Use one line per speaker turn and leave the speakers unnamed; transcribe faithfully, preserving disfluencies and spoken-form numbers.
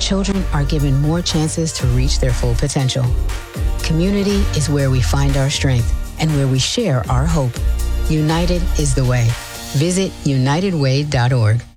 children are given more chances to reach their full potential. Community is where we find our strength and where we share our hope. United is the way. Visit united way dot org.